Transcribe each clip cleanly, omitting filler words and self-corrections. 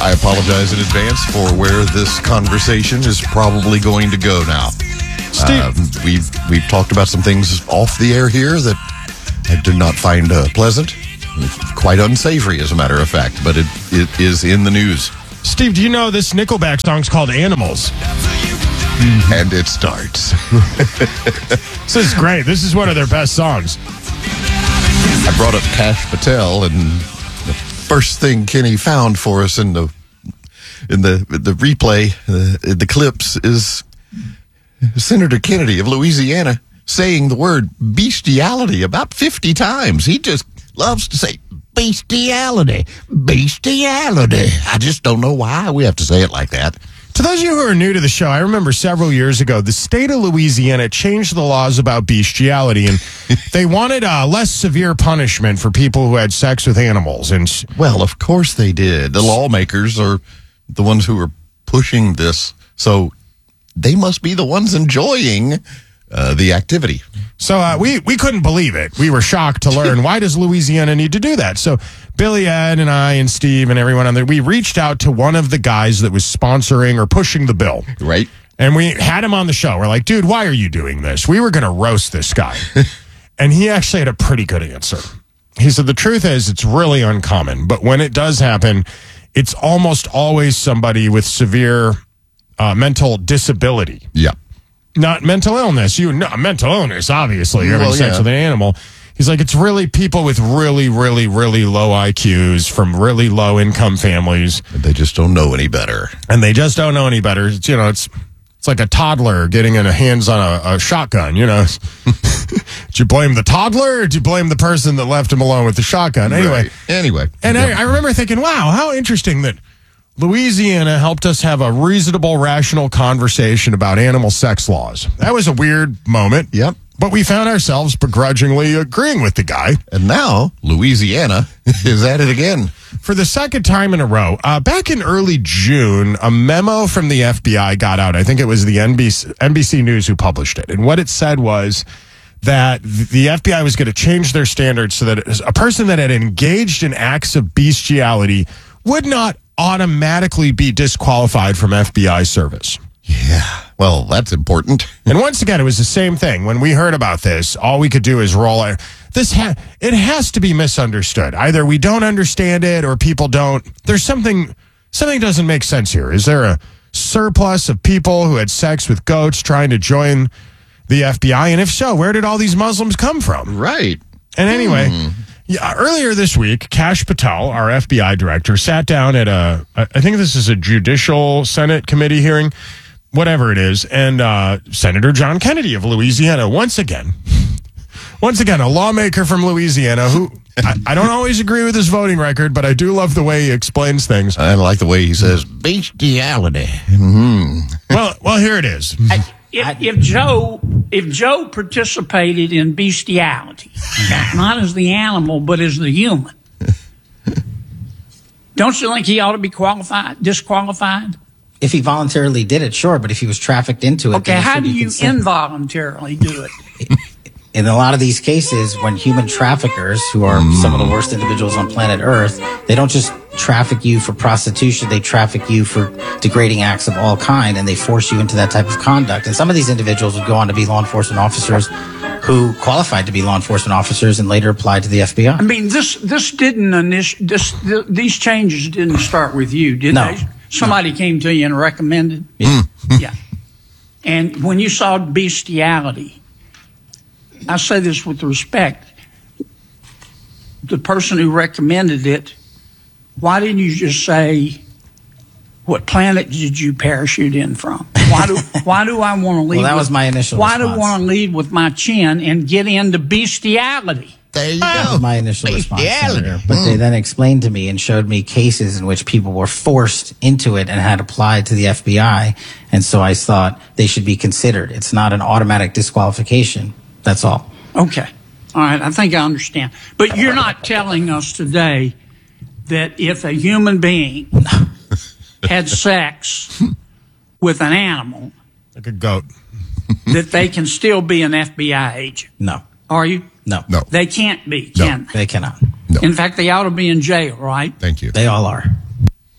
I apologize in advance for where this conversation is probably going to go now. Steve, we've talked about some things off the air here that I did not find pleasant, quite unsavory, as a matter of fact. But it is in the news. Steve, do you know this Nickelback song's called Animals? And it starts. This is great. This is one of their best songs. I brought up Kash Patel, and the first thing Kenny found for us in the replay, the clips, is Senator Kennedy of Louisiana saying the word bestiality about 50 times. He just loves to say bestiality, bestiality. I just don't know why we have to say it like that. To those of you who are new to the show, I remember several years ago, the state of Louisiana changed the laws about bestiality, and they wanted a less severe punishment for people who had sex with animals. And well, of course they did. The lawmakers are the ones who are pushing this, so they must be the ones enjoying the activity. So we couldn't believe it. We were shocked to learn, why does Louisiana need to do that? So Billy, Ed, and I, and Steve, and everyone on there, we reached out to one of the guys that was sponsoring or pushing the bill. Right. And we had him on the show. We're like, dude, why are you doing this? We were going to roast this guy. And he actually had a pretty good answer. He said, the truth is, it's really uncommon. But when it does happen, it's almost always somebody with severe mental disability. Yeah. Not mental illness. Mental illness, obviously. You're having sex with an animal. He's like, it's really people with really, really, really low IQs from really low income families. They just don't know any better. And they just don't know any better. It's like a toddler getting in hands on a shotgun, Do you blame the toddler, or do you blame the person that left him alone with the shotgun? Anyway. Right. And I remember thinking, wow, how interesting that Louisiana helped us have a reasonable, rational conversation about animal sex laws. That was a weird moment. Yep. But we found ourselves begrudgingly agreeing with the guy. And now Louisiana is at it again. For the second time in a row. Back in early June, a memo from the FBI got out. I think it was the NBC News who published it. And what it said was that the FBI was going to change their standards so that a person that had engaged in acts of bestiality would not automatically be disqualified from FBI service. Yeah, well, that's important. And once again, it was the same thing. When we heard about this, all we could do is roll it. It has to be misunderstood. Either we don't understand it or people don't. There's something doesn't make sense here. Is there a surplus of people who had sex with goats trying to join the FBI? And if so, where did all these Muslims come from? Right. And anyway... Yeah, earlier this week, Kash Patel, our FBI director, sat down at I think this is a judicial Senate committee hearing, whatever it is, and Senator John Kennedy of Louisiana, once again, a lawmaker from Louisiana who, I don't always agree with his voting record, but I do love the way he explains things. I like the way he says bestiality. Well, here it is. If Joe participated in bestiality, not as the animal, but as the human, don't you think he ought to be disqualified? If he voluntarily did it, sure, but if he was trafficked into it... Okay, how do you involuntarily do it? In a lot of these cases, when human traffickers, who are some of the worst individuals on planet Earth, they don't just traffic you for prostitution, they traffic you for degrading acts of all kind, and they force you into that type of conduct. And some of these individuals would go on to be law enforcement officers who qualified to be law enforcement officers and later applied to the FBI. I mean, these changes didn't start with you, did they? Somebody came to you and recommended? Yeah. Yeah. And when you saw bestiality, I say this with respect, the person who recommended it, why didn't you just say, what planet did you parachute in from? Why do I want to lead? Well, that was my initial response. response. Do I want to lead with my chin and get into bestiality? There you That go. was my initial response, Senator. But they then explained to me and showed me cases in which people were forced into it and had applied to the FBI. And so I thought they should be considered. It's not an automatic disqualification. That's all. Okay. All right. I think I understand. But you're not telling us today that if a human being had sex with an animal, Like a goat. that they can still be an FBI agent. No. Are you? No. No. They can't be, can they? They cannot. No. In fact, they ought to be in jail, right? Thank you. They all are.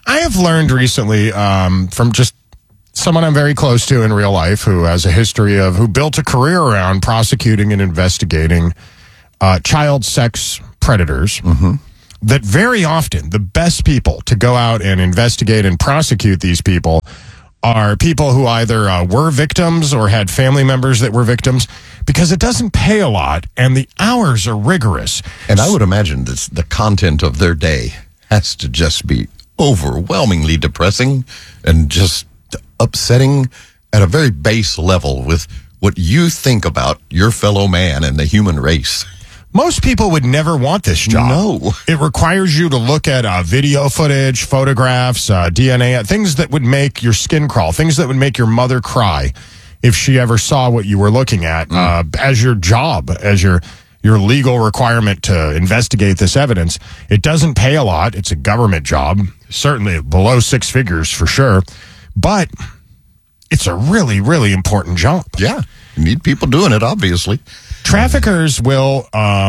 I have learned recently from just someone I'm very close to in real life who has a history of, who built a career around prosecuting and investigating child sex predators, that very often the best people to go out and investigate and prosecute these people are people who either were victims or had family members that were victims, because it doesn't pay a lot and the hours are rigorous. And I would imagine that the content of their day has to just be overwhelmingly depressing and just upsetting at a very base level with what you think about your fellow man and the human race. Most people would never want this job. No. It requires you to look at video footage, photographs, DNA, things that would make your skin crawl, things that would make your mother cry if she ever saw what you were looking at as your job, as your legal requirement to investigate this evidence. It doesn't pay a lot. It's a government job, certainly below six figures for sure, but it's a really, really important job. Yeah. You need people doing it, obviously. Traffickers will,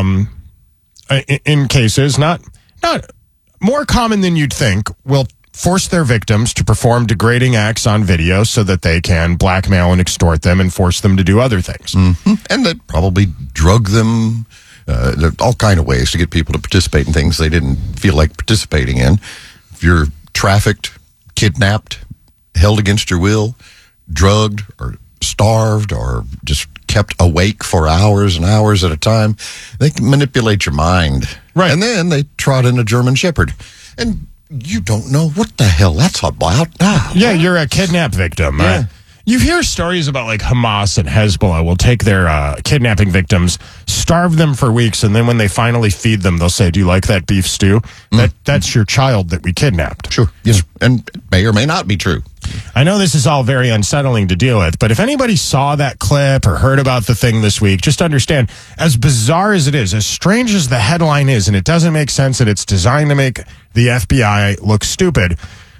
in cases, not more common than you'd think, will force their victims to perform degrading acts on video so that they can blackmail and extort them and force them to do other things. And they probably drug them. There are all kind of ways to get people to participate in things they didn't feel like participating in. If you're trafficked, kidnapped, held against your will, drugged or starved or just kept awake for hours and hours at a time, they can manipulate your mind. Right. And then they trot in a German Shepherd. And you don't know what the hell that's about now. Yeah, you're a kidnap victim. Yeah. You hear stories about like Hamas and Hezbollah will take their kidnapping victims, starve them for weeks, and then when they finally feed them, they'll say, "Do you like that beef stew? That's your child that we kidnapped." Sure. Yes. And it may or may not be true. I know this is all very unsettling to deal with, but if anybody saw that clip or heard about the thing this week, just understand, as bizarre as it is, as strange as the headline is, and it doesn't make sense, and it's designed to make the FBI look stupid,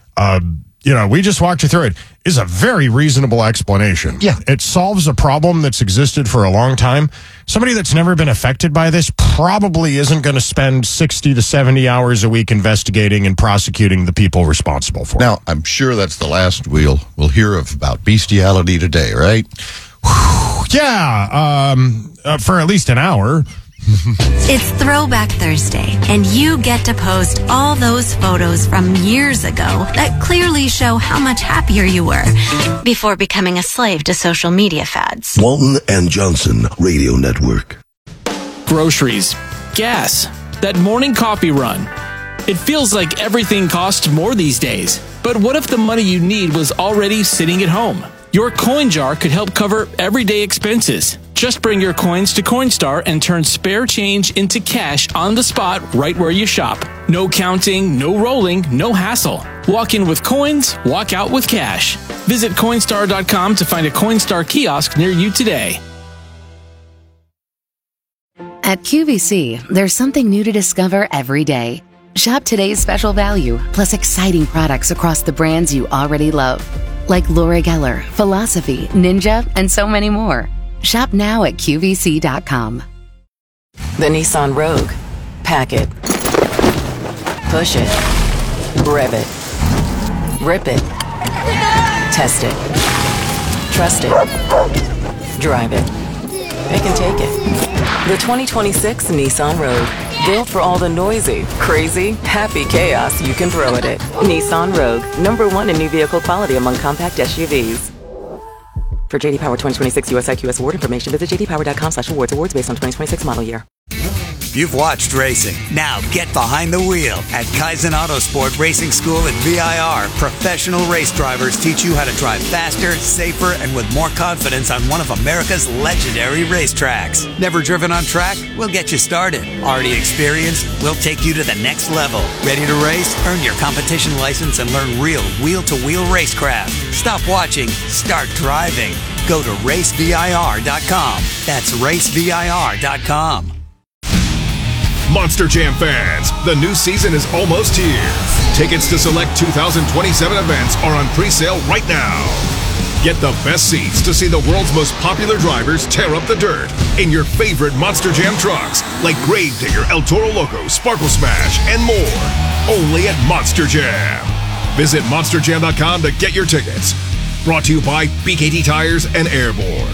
we just walked you through it, is a very reasonable explanation. Yeah. It solves a problem that's existed for a long time. Somebody that's never been affected by this probably isn't going to spend 60 to 70 hours a week investigating and prosecuting the people responsible for it. Now, I'm sure that's the last we'll hear about bestiality today, right? Yeah, for at least an hour. It's Throwback Thursday, and you get to post all those photos from years ago that clearly show how much happier you were before becoming a slave to social media fads. Walton and Johnson Radio Network. Groceries, gas, that morning coffee run. It feels like everything costs more these days. But what if the money you need was already sitting at home? Your coin jar could help cover everyday expenses. Just bring your coins to Coinstar and turn spare change into cash on the spot right where you shop. No counting, no rolling, no hassle. Walk in with coins, walk out with cash. Visit Coinstar.com to find a Coinstar kiosk near you today. At QVC, there's something new to discover every day. Shop today's special value, plus exciting products across the brands you already love, like Laura Geller, Philosophy, Ninja, and so many more. Shop now at QVC.com. The Nissan Rogue. Pack it. Push it. Rev it. Rip it. Test it. Trust it. Drive it. They can take it. The 2026 Nissan Rogue. Built for all the noisy, crazy, happy chaos you can throw at it. Nissan Rogue. #1 in new vehicle quality among compact SUVs. For JD Power 2026 USIQS award information, visit jdpower.com/awards. Awards based on 2026 model year. You've watched racing. Now get behind the wheel at Kaizen Autosport Racing School at VIR. Professional race drivers teach you how to drive faster, safer, and with more confidence on one of America's legendary racetracks. Never driven on track? We'll get you started. Already experienced? We'll take you to the next level. Ready to race? Earn your competition license and learn real wheel-to-wheel racecraft. Stop watching. Start driving. Go to racevir.com. That's racevir.com. Monster Jam fans, the new season is almost here. Tickets to select 2027 events are on pre-sale right now. Get the best seats to see the world's most popular drivers tear up the dirt in your favorite Monster Jam trucks, like Gravedigger, El Toro Loco, Sparkle Smash, and more. Only at Monster Jam. Visit MonsterJam.com to get your tickets. Brought to you by BKT Tires and Airborne.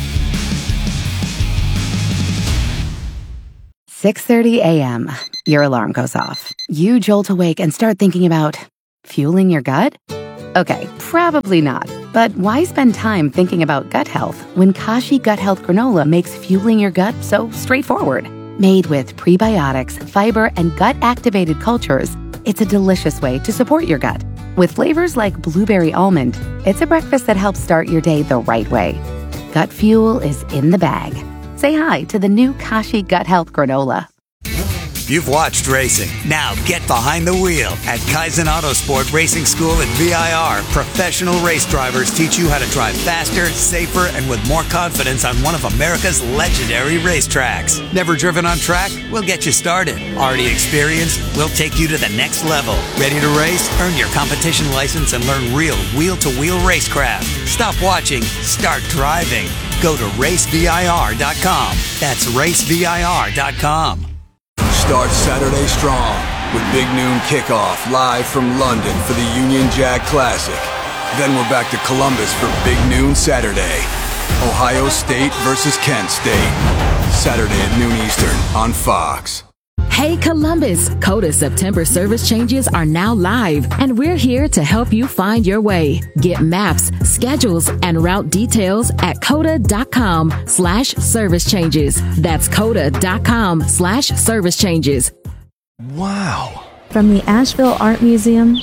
6:30 a.m. Your alarm goes off. You jolt awake and start thinking about fueling your gut? Okay, probably not. But why spend time thinking about gut health when Kashi Gut Health Granola makes fueling your gut so straightforward? Made with prebiotics, fiber, and gut-activated cultures, it's a delicious way to support your gut. With flavors like blueberry almond, it's a breakfast that helps start your day the right way. Gut fuel is in the bag. Say hi to the new Kashi Gut Health Granola. You've watched racing. Now get behind the wheel. At Kaizen Autosport Racing School at VIR, professional race drivers teach you how to drive faster, safer, and with more confidence on one of America's legendary racetracks. Never driven on track? We'll get you started. Already experienced? We'll take you to the next level. Ready to race? Earn your competition license and learn real wheel-to-wheel racecraft. Stop watching. Start driving. Go to racevir.com. That's racevir.com. Start Saturday strong with Big Noon Kickoff live from London for the Union Jack Classic. Then we're back to Columbus for Big Noon Saturday. Ohio State versus Kent State. Saturday at noon Eastern on Fox. Hey Columbus, COTA September service changes are now live, and we're here to help you find your way. Get maps, schedules, and route details at COTA.com/service changes. That's COTA.com/service changes. Wow. From the Asheville Art Museum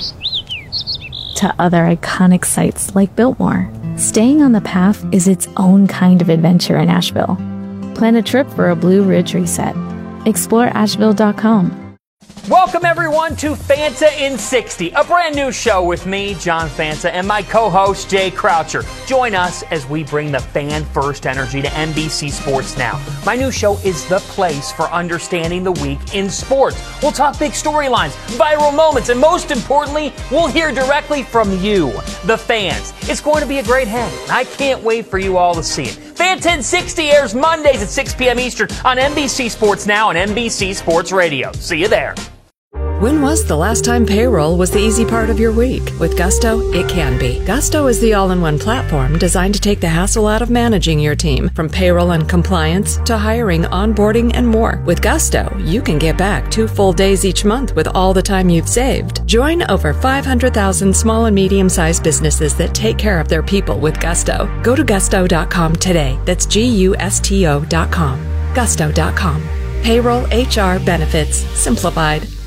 to other iconic sites like Biltmore, staying on the path is its own kind of adventure in Asheville. Plan a trip for a Blue Ridge reset. Explore Asheville.com. Welcome, everyone, to Fanta in 60, a brand new show with me, John Fanta, and my co-host, Jay Croucher. Join us as we bring the fan-first energy to NBC Sports Now. My new show is the place for understanding the week in sports. We'll talk big storylines, viral moments, and most importantly, we'll hear directly from you, the fans. It's going to be a great hang. I can't wait for you all to see it. Fanta in 60 airs Mondays at 6 p.m. Eastern on NBC Sports Now and NBC Sports Radio. See you there. When was the last time payroll was the easy part of your week? With Gusto, it can be. Gusto is the all-in-one platform designed to take the hassle out of managing your team, from payroll and compliance to hiring, onboarding, and more. With Gusto, you can get back 2 full days each month with all the time you've saved. Join over 500,000 small and medium-sized businesses that take care of their people with Gusto. Go to gusto.com today. That's GUSTO.com. Gusto.com. Payroll, HR, benefits, simplified.